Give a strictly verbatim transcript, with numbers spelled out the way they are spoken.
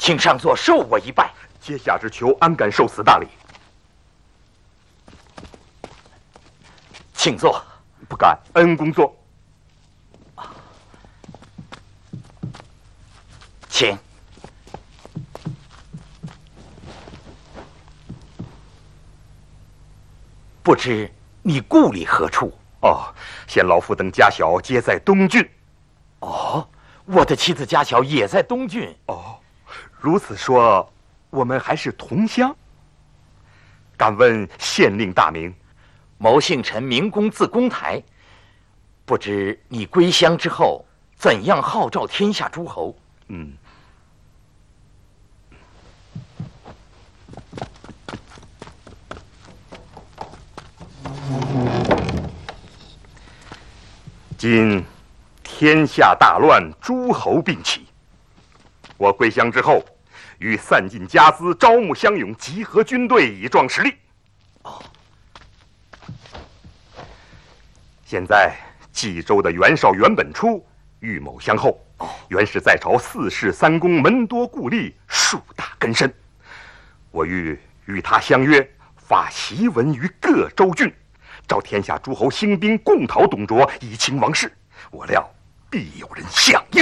请上座受我一拜。 阶下之囚安敢受此大礼？ 请坐。 不敢，恩公坐。 请。不知你故里何处？ 哦，现老夫等家小皆在东郡。 哦，我的妻子家小也在东郡。 哦，如此说，我们还是同乡。敢问县令大名？ 牟姓陈，名公，字公台。不知你归乡之后，怎样号召天下诸侯？ 嗯。今天下大乱，诸侯并起。我归乡之后，欲散尽家资，招募乡勇，集合军队，以壮实力。 哦。 现在冀州的袁绍、袁本初预谋相后，袁氏在朝四世三公，门多故吏，树大根深。我欲与他相约，发檄文于各州郡，召天下诸侯兴兵，共讨董卓，以清王室。我料必有人响应。